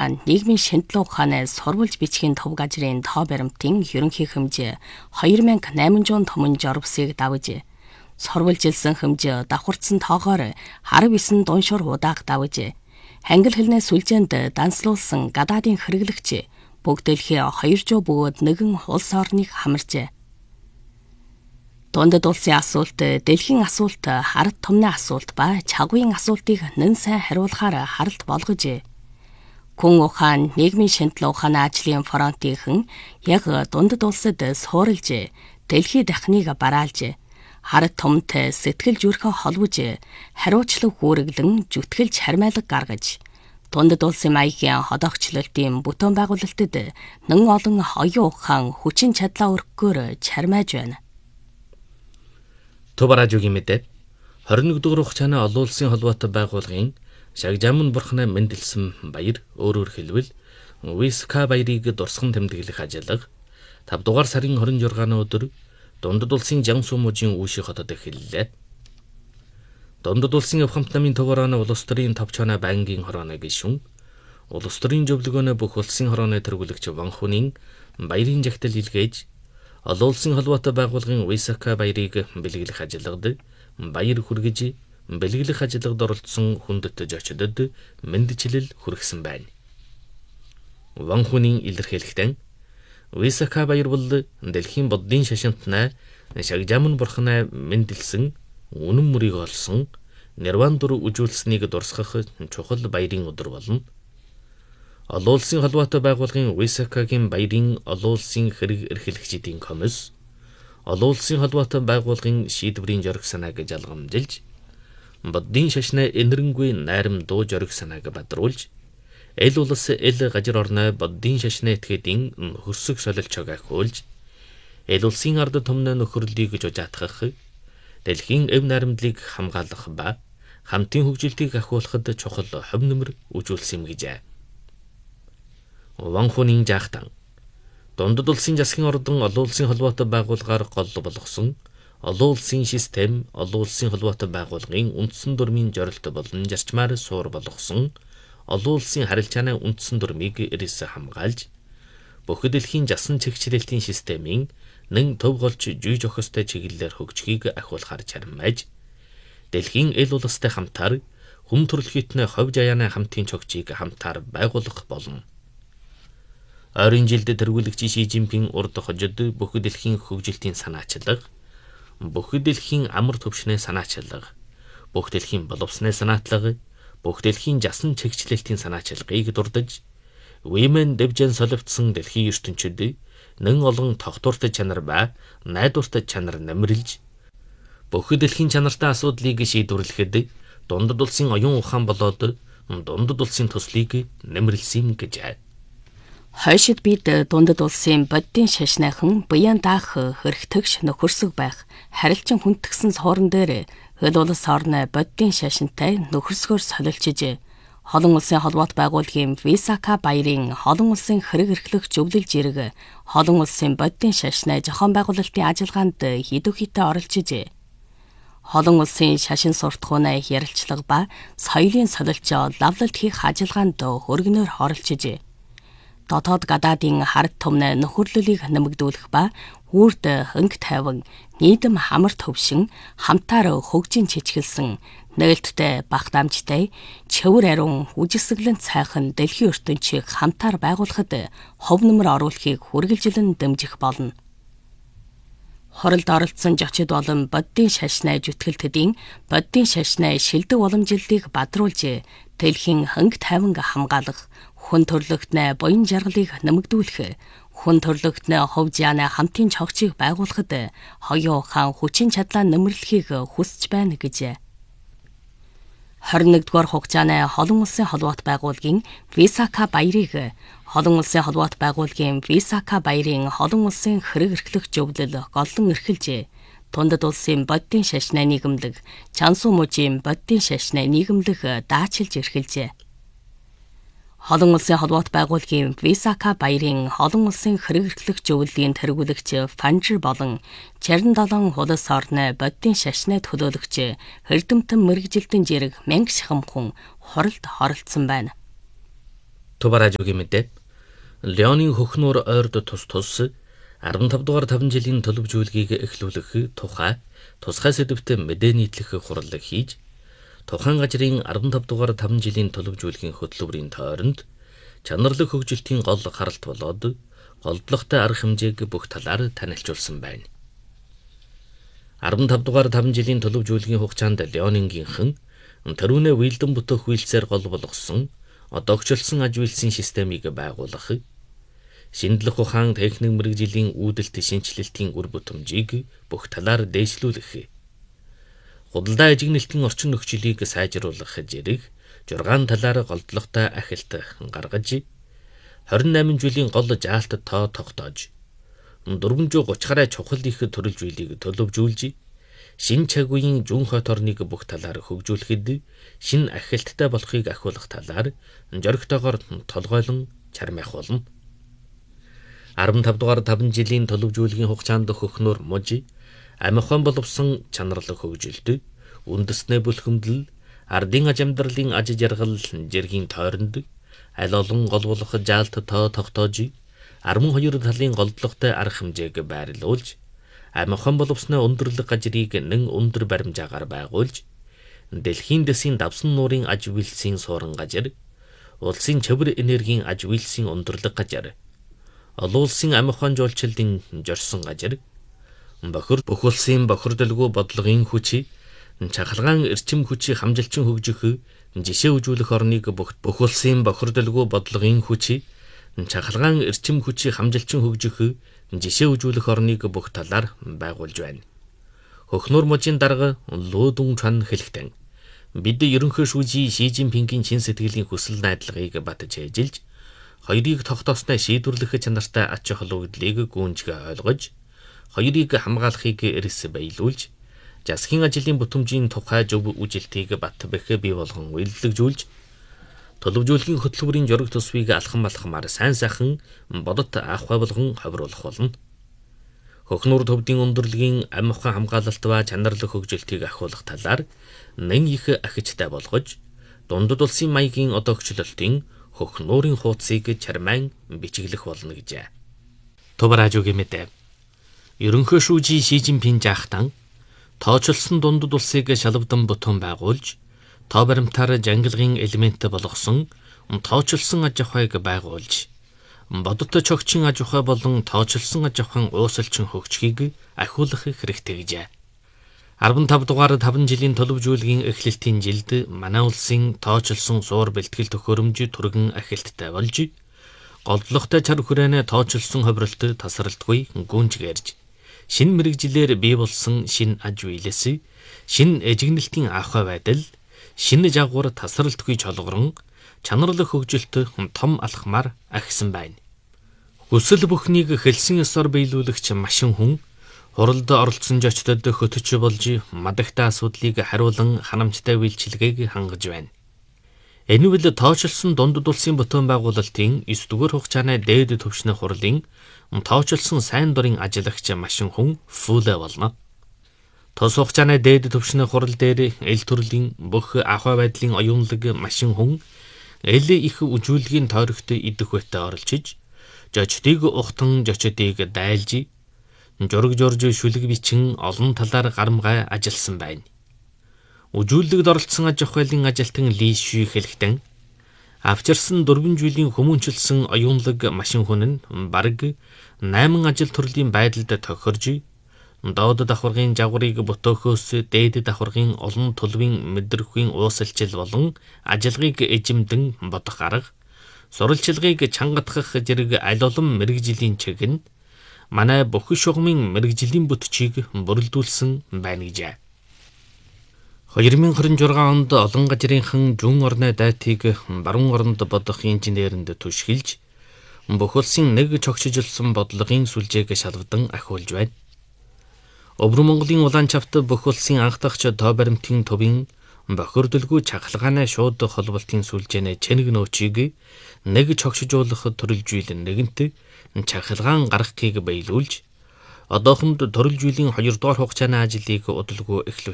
ухаан, нийгмийн шинжилгээ ухааны сурвалж бичгийн төв газрын тоо баримтын ерөнхий хэмжээ 2800 томон журвсыг давж, сурвалжилсан хэмжээ давхарцсан тоогоор 19 дуншуур удааг давж, англи хэлний сүлжээнд данслуулсан гадаадын хэрэглэгч бүгд дэлхийн 200 бөгөөд нэгэн улс орныг хамаржээ. Дундад улсын асуулт, дэлхийн асуулт, хард түмний асуулт ба чагвын асуултыг нэн сайн хариулахаар харалт болгож, хүн ухаан, нийгмийн шинжилгээ ухааны ажлын фронтийнхан яг дундад улсад суурилж, дэлхий дахныг бараалж, хард түмтэй сэтгэл зүрхээ холбож, хариуцлага хүүрэглэн зүтгэлж хармайлаг гаргаж, дундад улсын маягийн ходоогчлолтын бүтээн байгуулалтад нэн олон оюун ухаан хүчин чадлаа өргөхөөр чармааж байна. Төв радиогийн мэдээ 21 дугаар хугацааны олон улсын холбоотой байгууллагын Шагжаамун бурхны мэндэлсэн баяр өөрөөр хэлбэл Виска баярыг дурсган тэмдэглэх ажиллага 5 дугаар сарын 26-ны өдөр дундад улсын Жансуу мужийн Үүши хотод эхэллээ. Дундад улсын Авхамт намын төгөрөөний улс төрийн товчооны байнгын хорооны гишүүн улс төрийн зөвлөгөөний бүх улсын хорооны тэргүүлэгч Ванхунийн баярын жагтал илгээж олон улсын холбоотой байгууллагын Висака баярыг бэлгэлэх ажиллагад баяр хүргэж бэлгэлэх ажиллагад оролцсон хүндэт зочдод мэндчилэл хүргэсэн байна. Ванхунийн илэрхийлэхдээ Висака баяр бол дэлхийн боддын шашинтнаа Шагжаамун бурхны мэндэлсэн үнэн мөрийг олсон нирван дур үжүүлсэнийг дурсгах чухал баярын өдөр болно. Олон улсын холбоотой байгууллагын Висакагийн баярын олон улсын хэрэг эрхлэгчдийн комисс олон улсын холбоотой байгууллагын шийдвэрийн жориг санааг жалгамжилж, боддын шашны энэрэнгүй найрам дуу жориг санааг бадруулж, эл улс эл гажир орны боддын шашны этгээдийн хөрсөг солилцоог ахиулж, эл улсын ард түмний нөхөрлөлийг жужаатгах, дэлхийн эв найрамдлыг хамгаалах ба хамтын хөгжилтийг ахиулахад чухал хувь нэмэр үзүүлсэн юм гэжээ. Ванхунийн жаахтан дундад улсын засгийн ордон олон улсын холбоотой байгууллагаар гол болгосон олон улсын систем олон улсын холбоотой байгууллагын үндсэн дүрмийн зорилт болон зарчмаар суур болгосон олон улсын харилцааны үндсэн дүрмийг эрс хамгаалж бүхэл дэлхийн жасан чигчлэлтийн системийн нэн төв голч жүй жохостой чиглэлээр хөгжихийг ахиулахар чармааж дэлхийн эл улстай хамтаар хүм төрөлхитний ховь жаяаны хамтын чогчийг хамтаар байгуулах болно. Ойрын жилд тэргүүлэгч Ши Жинпин урд хожид бүхэл дэлхийн хөгжилтийн санаачлага, бүхэл дэлхийн амар төвшний санаачлага, бүх дэлхийн боловсны санаатлага, бүх дэлхийн жасан чигчлэлтийн санаачлагыг дурдж, Women дэвжэн солилцсон дэлхийн ертөнцид нэн олон тогтвортой чанар ба найдвартай чанар намрилж, бүхэл дэлхийн чанартай асуудлыг шийдвэрлэхэд дундад улсын оюун ухаан болоод дундад улсын төслийг намрилсан гэж. Хойшид бид дундад улсын боддын шашныхан буян даах хөргтөгч нөхөрсөг байх харилцан хүндгсэн суурин дээр хөл улс орны боддын шашинтай нөхөрсгөөр солилцож холон улсын холбоот байгууллагын Висака баярын холон улсын хэрэг эрхлэх зөвлөл зэрэг холон улсын боддын шашны зохион байгуулалтын ажиллагаанд хэдүүхийдээ оролцож холон улсын шашин суртахууны ярилцлага ба соёлын солилцоо лавлалт хийх ажиллагаанд хөргөнөөр оролцож дотоод гадаадын хард түмний нөхөрлөлийг нэмэгдүүлэх ба үрд хөнгө тайван нийтэм хамар төвшин хамтаар хөгжин чичгэлсэн нээлттэй багтаамжтай чөвөр ариун үжигсгэлэн цайхан дэлхийн ертөнцийг хамтаар байгуулахад хувь нэмэр оруулахыг хүргэлжилэн дэмжих болно. Хоролд оролцсон зочид болон боддын шашны зүтгэлтдийн боддын шашны шилдэг уламжлалыг бадруулж дэлхийн хөнгө тайванг хамгаалах, хүн төрлөختний буян жаргалыг нэмэгдүүлэх, хүн төрлөختний хувь жааны хамтын чогчийг байгуулахад хоёрын ухаан хүчин чадлаа нэмэрлэхийг хүсэж байна гэж. 21 дугаар хугацааны холон улсын холбоот байгууллагын Висака баярыг холон улсын холбоот байгууллагын Висака баярын холон улсын хэрэг эрхлэх зөвлөл голлон эрхэлж, дундад улсын боддын шашны нийгэмлэг, Жансуу мужийн боддын шашны нийгэмлэг даачилж эрхэлжээ. Холон улсын холбоот байгууллагын Висака баярын холон улсын хэрэг эрхлэх зөвлөлийн тэргүүлэгч Фанжир болон 67 улс орны боддын шашны төлөөлөгч Эрдэмтэн мэргэжилтэн зэрэг мянга шахам хүн хоролд оролцсон байна. Тубаражуугийн мэдээ. Леонийн хөхнөр ойрд тус 15 дугаар 5 жилийн төлөвжүүлгийг эхлүүлэх тухай тусгай сэдвтэ мэдээ нийтлэх хурал хийж тухайн газрын 15 дугаар 5 жилийн төлөвжүүлгийн хөтөлбөрийн тойронд чанарлаг хөгжилтийн гол харалт болоод голдлоготой арга хэмжээг бүх талаар танилцуулсан байна. 15 дугаар 5 жилийн төлөвжүүлгийн хугацаанд Леонингийнхэн төрүүнээ уйлдан бүтэх үйлсээр гол болгосон одоогчлсон аж үйлсийн системийг байгуулах, шинжлэх ухаан техник мэргэжлийн үүдэлт шинжилэлтийн үр бүтэмжийг бүх талаар дээшлүүлэх, худалдаа ажигнэлтийн орчин нөхцөлийг сайжруулах зэрэг 6 талаар голдлоготой ахилт гаргаж 28 жилийн гол жаалт тоо тогтоож 430 гаруй чухал их төрөлж үйлийг төлөвжүүлж шин цаг үеийн зүүн хойд орныг бүх талаар хөгжүүлэхэд шин ахилттай болохыг ахиулах талаар зоригтойгоор толгойлон чармайх болно. 15 дугаар 5 жилийн төлөвжүүлгийн хугацаанд хөхнөр мужи амь ухаан боловсон чанарлаг хөгжилт, үндэснээ бүлхэмдэл, ардын аж амьдралын аж жаргал жиргийн тойронд аль олон гол болох жаалт тоо тогтоож 12 талын голдлоготой арга хэмжээг байрлуулж амь ухаан боловсны өндөрлөг газрыг нэн өндөр баримжаагаар байгуулж дэлхийн дэсийн давсан нуурын аж үйлсийн суурин газар, улсын чөбөр энергийн аж үйлсийн өндөрлөг газар, олон улсын амь ухаан жуулчлалын жорсон газар, бохир бүх улсын бохирдолгүй бодлогын хүч, чахалгаан эрчим хүчийг хамжилчин хөгжих жишээ үзүүлэх орныг бүх улсын бохирдолгүй бодлогын хүч, чахалгаан эрчим хүчийг хамжилчин хөгжих жишээ үзүүлэх орныг бүх талаар байгуулж байна. Хөхнөр мужийн дарга Луудун Чан хэлэхдээ бид ерөнхий шүүжий Ши Жинпингийн чин сэтгэлийн хүсэл найдлагыг батж ээжилж хоёрыг тогтоосноо шийдвэрлэх чанартай ач холбогдлыг гүнзгий ойлгож хоёрыг хамгаалахыг эрс баялуулж засгийн ажлын бүтэмжийн тухай зөв үжилтийг бат бэх бий болгон уялдагжуулж төлөвжүүлгийн хөтөлбөрийн жураг төсвийг алхам алхмаар сайн сайхан бодот авах болгон ховруулах болно. Хөхнөр төвдийн өндөрлөгийн амь ухаан хамгаалалт ба чанарлаг хөгжилтийг ахиулах талаар нэн их ахичтай болгож дундад улсын маягийн одоогчлолтын хөхнөрийн хуудсыг чармайн бичиглэх болно гэжээ. Тубаражуугийн мэдээ. Ерөнхий шүүжий Ши Жинпин жаахтан тоочлсон дундад улсыг шалавдан бүтэн байгуулж тоо баримтаар жангилгын элемент болгосон тоочлсон аж ахуйг байгуулж бодот чогчин аж ахуй болон тоочлсон аж ахуйн уусалчин хөгжихийг ахиулах хэрэгтэй гэжээ. 15 дугаар 5 жилийн төлөвжүүлгийн эхлэлтийн жилд манай улсын тоочлсон суур бэлтгэл төхөөрөмж түргэн ахилттай болж голдлоготой чар хүрээнэ тоочлсон ховролт тасралтгүй гүнжгээрж шин мэрэгжилээр бий болсон шин аж үйлээс шин эжигнэлтийн ахуй байдал, шин жагвар тасралтгүй чолгорон чанарлаг хөгжилт том алхмаар ахисан байна. Хүсэл бүхнийг хэлсэн ёсоор биелүүлэгч машин хүн хуралд оролцсон зочдод хөтөч болж мадагтай асуудлыг хариулан ханамжтай үйлчилгээг хангаж байна. Энэ үйл тоочлсон дундад улсын бүтээн байгуулалтын 9 дугаар хугацааны дээд түвшний хурлын тоочлсон сайн дурын ажиллагч машин хүн фүлэ болно. Тос хугацааны дээд түвшний хурал дээр эл төрлийн бүх ахуй байдлын оюунлаг машин хүн эл их үжүүлгийн тойрогт идэх байтаа оролцож, жочдыг ухтан жочдыг дайлж, жураг жорж шүлэг бичин олон талаар гарамгай ажилласан байна. Үжүүлэгд оролцсон аж ахуйлын ажилтан Ли Шүй хэлэхдээ авчирсан 4 жилийн хүмүүнчилсэн оюунлаг машин хүн нь бараг 8 ажил төрлийн байдалд тохирж, доод давхаргын жагварыг ботөөхөөс дээд давхаргын олон төлөвийн мэдрэхүйн уусалчил болон ажиллагааг эжимдэн бодох арга, сурвалжлагыг чангадах зэрэг аль олон мэрэгжлийн чиг нь манай бүх шугамын мэрэгжлийн бүтчийг бүрэлдүүлсэн байна гэжээ. 2026 онд олон газрынхан зүүн орны дайтыг баруун оронд бодох инженеринд түшгэлж бүх улсын нэг чогшжилсан бодлогын сүлжээг шалвдан ахиулж байна. Өвөр Монголын улаан чавт бүх улсын анх дахь тоо баримтын төвийн бохирдолгүй чахалгааны шууд холболтын сүлжээний чэнэг нөөцийг нэг чогшжуулах төрөлжүүл нэгэнт чахалгаан гаргахыг баялуулж одоохонд төрөлжүүлийн 2 дугаар хугацааны ажлыг удалгүй эхлүүлж